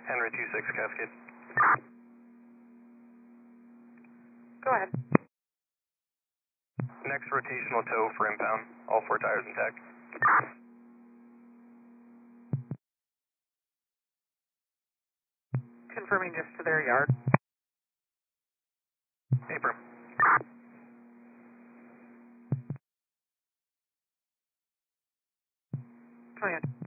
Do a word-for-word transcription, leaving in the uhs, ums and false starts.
Henry two six Cascade. Go ahead. Next rotational tow for impound. All four tires intact. Confirming just to their yard. Apron. Go ahead.